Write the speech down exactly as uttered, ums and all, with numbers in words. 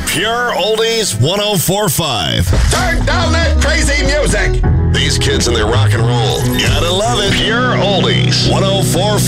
Pure Oldies one oh four point five. Turn down that crazy music. These kids and their rock and roll. Gotta love it. Pure Oldies one oh four point five.